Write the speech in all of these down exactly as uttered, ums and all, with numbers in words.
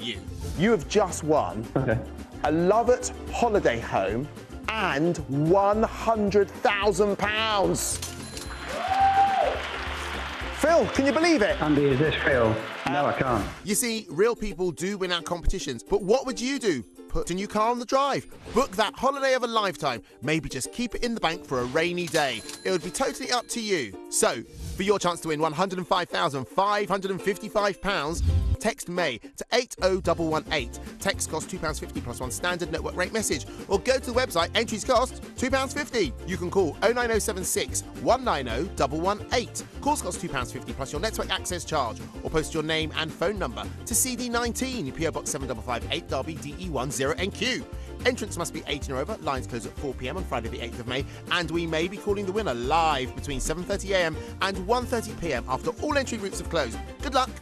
you. You have just won Okay. a Lovett holiday home and one hundred thousand pounds. Phil, can you believe it? Andy, is this Phil? No, I can't. You see, real people do win our competitions, but what would you do? Put a new car on the drive, book that holiday of a lifetime, maybe just keep it in the bank for a rainy day. It would be totally up to you. So, for your chance to win one hundred and five thousand five hundred and fifty-five pounds, text May to eight oh one one eight. Text costs two pounds fifty plus one standard network rate message. Or go to the website, entries cost two pounds fifty. You can call oh nine oh seven six, one nine oh one one eight. Calls cost two pounds fifty plus your network access charge. Or post your name and phone number to C D nineteen, P O Box seven five five eight, Derby, D E one zero N Q. Entrants must be eighteen or over. Lines close at four p m on Friday the eighth of May, and we may be calling the winner live between seven thirty a m and one thirty p m after all entry routes have closed. Good luck!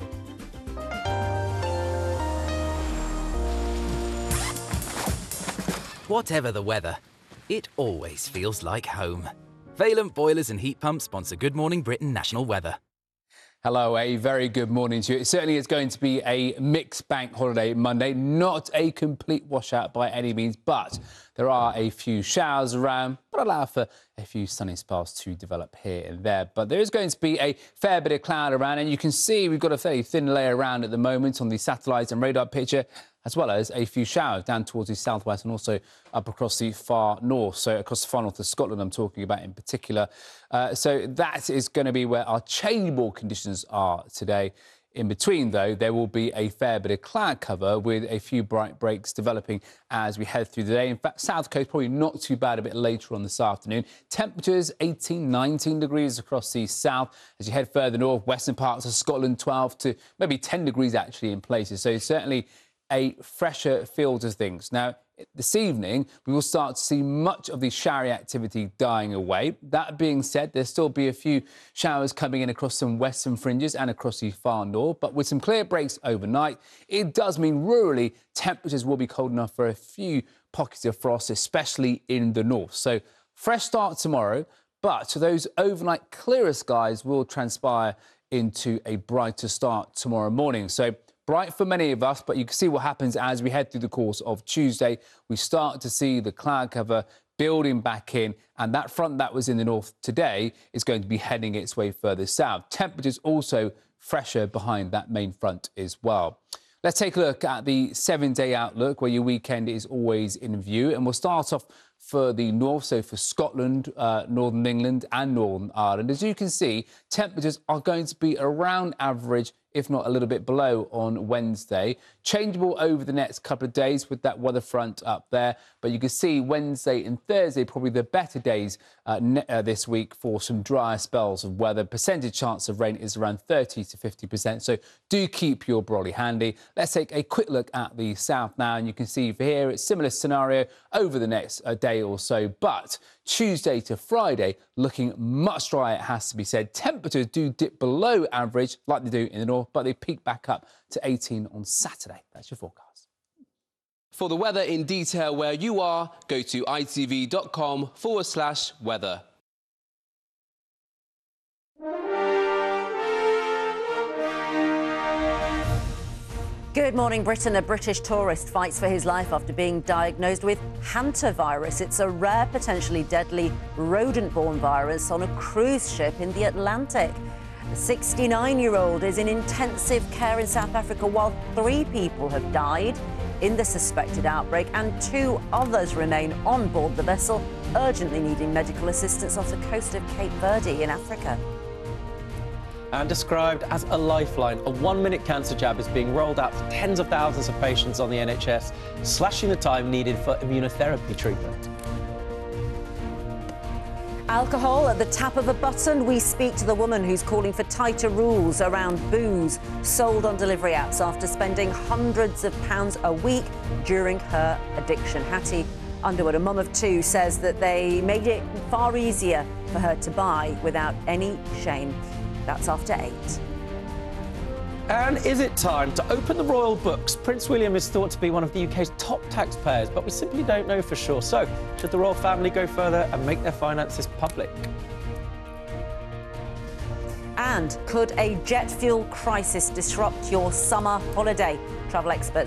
Whatever the weather, it always feels like home. Valent Boilers and Heat Pumps sponsor Good Morning Britain National Weather. Hello, a very good morning to you. It certainly is going to be a mixed bank holiday Monday, not a complete washout by any means, but there are a few showers around, but allow for a few sunny spells to develop here and there. But there is going to be a fair bit of cloud around, and you can see we've got a fairly thin layer around at the moment on the satellites and radar picture, as well as a few showers down towards the southwest and also up across the far north. So across the far north of Scotland, I'm talking about in particular. Uh, so that is going to be where our changeable conditions are today. In between, though, there will be a fair bit of cloud cover with a few bright breaks developing as we head through the day. In fact, south coast probably not too bad a bit later on this afternoon. Temperatures eighteen, nineteen degrees across the south. As you head further north, western parts of Scotland, twelve to maybe ten degrees actually in places. So certainly a fresher feel to things. Now, this evening, we will start to see much of the showery activity dying away. That being said, there'll still be a few showers coming in across some western fringes and across the far north, but with some clear breaks overnight, it does mean rurally temperatures will be cold enough for a few pockets of frost, especially in the north. So, fresh start tomorrow, but those overnight clearer skies will transpire into a brighter start tomorrow morning. So, bright for many of us, but you can see what happens as we head through the course of Tuesday. We start to see the cloud cover building back in, and that front that was in the north today is going to be heading its way further south. Temperatures also fresher behind that main front as well. Let's take a look at the seven-day outlook, where your weekend is always in view. And we'll start off for the north, so for Scotland, uh, Northern England and Northern Ireland. As you can see, temperatures are going to be around average, if not a little bit below, on Wednesday. Changeable over the next couple of days with that weather front up there. But you can see Wednesday and Thursday probably the better days uh, uh, this week for some drier spells of weather. Percentage chance of rain is around thirty to fifty percent, so do keep your brolly handy. Let's take a quick look at the south now, and you can see for here it's similar scenario over the next uh, day or so. But Tuesday to Friday looking much drier, it has to be said. Temperatures do dip below average like they do in the north, but they peak back up to eighteen on Saturday. That's your forecast. For the weather in detail where you are, go to itv.com forward slash weather. Good morning, Britain. A British tourist fights for his life after being diagnosed with hantavirus. It's a rare, potentially deadly rodent-borne virus on a cruise ship in the Atlantic. The sixty-nine-year-old is in intensive care in South Africa, while three people have died in the suspected outbreak and two others remain on board the vessel, urgently needing medical assistance off the coast of Cape Verde in Africa. And described as a lifeline, a one-minute cancer jab is being rolled out for tens of thousands of patients on the N H S, slashing the time needed for immunotherapy treatment. Alcohol at the tap of a button. We speak to the woman who's calling for tighter rules around booze sold on delivery apps after spending hundreds of pounds a week during her addiction. Hattie Underwood, a mum of two, says that they made it far easier for her to buy without any shame. That's after eight. And is it time to open the royal books? Prince William is thought to be one of the U K's top taxpayers, but we simply don't know for sure. So, should the royal family go further and make their finances public? And could a jet fuel crisis disrupt your summer holiday? Travel experts